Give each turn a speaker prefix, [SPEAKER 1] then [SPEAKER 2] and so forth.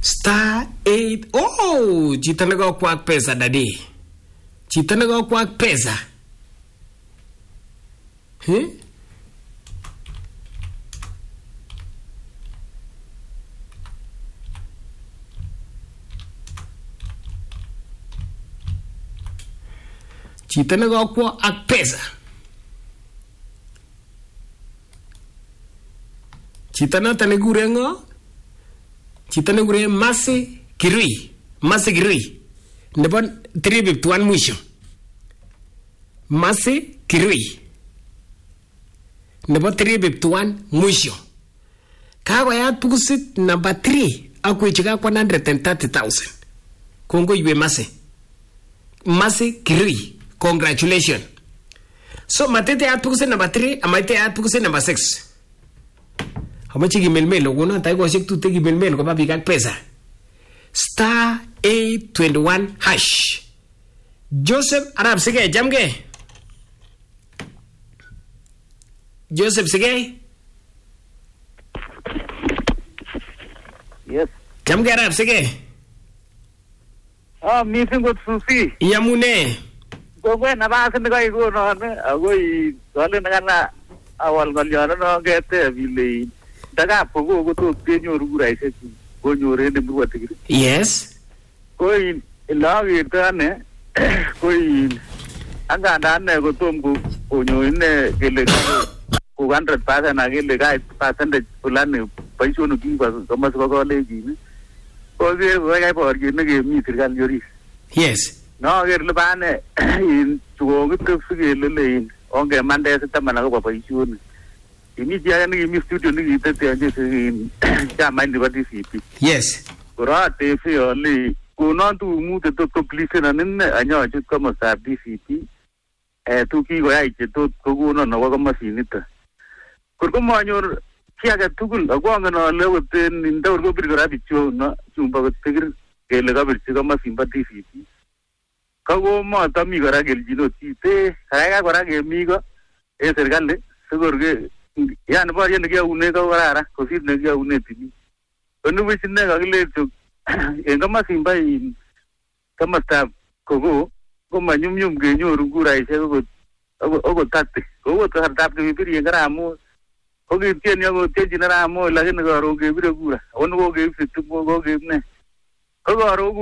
[SPEAKER 1] *8. Oh, chito nekakwak pesa dadi. Chito nekakwak pesa. Chito nekakwa ak pesa. Chito noto nekure ngo? Chito nekure Masi Kirui. Masi Kirui. Nebo 351 mwisho. Masi Kirui. Nebo 351 mwisho. Kakoyat bukusit number 3 akwechiga 130,000. Kongo iwe Masi. Masi Kirui. Congratulations. So matete at bukusit number 3 amaite at bukusit number 6. Amache gimelmel ogono tay ko shek tute gimelmel ko ba bigak pesa. *821 hash. Joseph Arab sige jamge. Joseph sige.
[SPEAKER 2] Yes.
[SPEAKER 1] Jamge Arab sige.
[SPEAKER 2] Missing with Susi.
[SPEAKER 1] Yamune.
[SPEAKER 2] Gogo na ba kan ga igo no agoi dole na kana awal galyana no gete bile. Daga pogo go to tenyo rurai se go nyore de buat giri.
[SPEAKER 1] Yes.
[SPEAKER 2] Koi ilawi tane koi anga dane go tumgu onyo ne gele ko 100% na gele ga percentage fulani paisho no ki ba kamas go le gi. Ko ge ga por gi ne ge mi sirgal yori.
[SPEAKER 1] Yes.
[SPEAKER 2] No ge le bane in tugo go ge le onge mande se tamana go paisho ne. Ini dia ni studio ni tete aje chama ni badi CP.
[SPEAKER 1] Yes.
[SPEAKER 2] Kura te fe oli kuno tu mu te to completion anen anyo aje kama sa DCP. Tu ki go ai che to ko no no ga masinita. Kurko mo anyor kia ga tugul agwanga no lewo te ninda urgo bir gara bicho no chumba go tigir ke lega bir ga masin badi DCP. Kago mo tami gara gel jino ti te ga gara ge mi go e sergalle segurge yan bar yan gya une ka warara ko sit ne gya une tini onu wisin ne ga le to enga ma simba in kama sta ko ma nyum ge nyoru gurai se go ogo tatte go to har tap ge bir yengara mo o ge tien yo te jinara mo la ge ne ga ro ge bir gura onu go ge fit go ge ne ko ga ro